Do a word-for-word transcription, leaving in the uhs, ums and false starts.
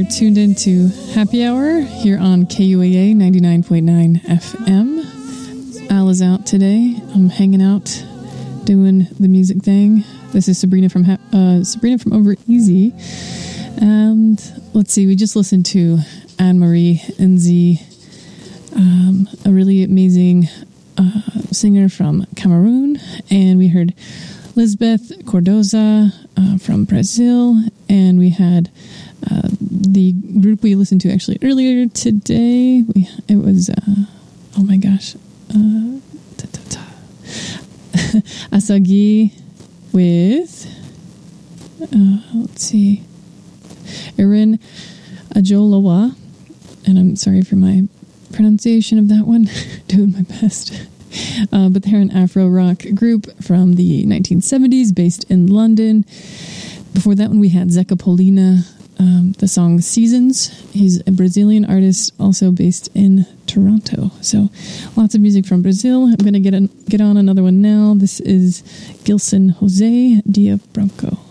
tuned into Happy Hour here on K U A A ninety-nine point nine F M. Al is out today. I'm hanging out, doing the music thing. This is Sabrina from ha- uh, Sabrina from Over Easy. And let's see, we just listened to Anne-Marie Nzi, um, a really amazing uh, singer from Cameroon. And we heard Lisbeth Cordoza uh, from Brazil. And we had uh, the group we listened to actually earlier today. We It was, uh, oh my gosh, uh, ta, ta, ta. Asagi with, uh, let's see, Erin Ajolawa, and I'm sorry for my pronunciation of that one, doing my best. Uh, but they're an Afro rock group from the nineteen seventies based in London. Before that one, we had Zeca Polina, um, the song Seasons. He's a Brazilian artist, also based in Toronto. So lots of music from Brazil. I'm going to get, get on another one now. This is Gilson Jose Dia Branco.